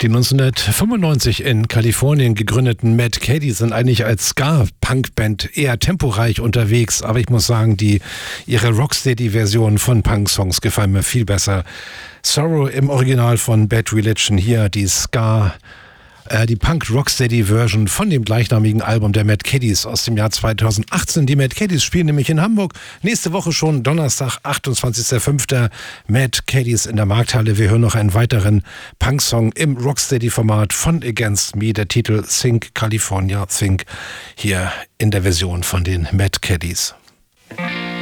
Die 1995 in Kalifornien gegründeten Mad Caddies sind eigentlich als Ska-Punk-Band eher temporeich unterwegs, aber ich muss sagen, ihre Rocksteady-Version von Punk-Songs gefallen mir viel besser. Sorrow im Original von Bad Religion, hier die Punk-Rocksteady-Version von dem gleichnamigen Album der Mad Caddies aus dem Jahr 2018. Die Mad Caddies spielen nämlich in Hamburg. Nächste Woche schon, Donnerstag, 28.05. Mad Caddies in der Markthalle. Wir hören noch einen weiteren Punk-Song im Rocksteady-Format von Against Me. Der Titel Think California Think, hier in der Version von den Mad Caddies.